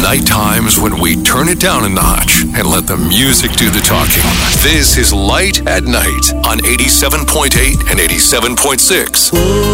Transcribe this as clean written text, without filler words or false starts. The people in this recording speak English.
Night times when we turn it down a notch and let the music do the talking. This is Light at Night on 87.8 and 87.6.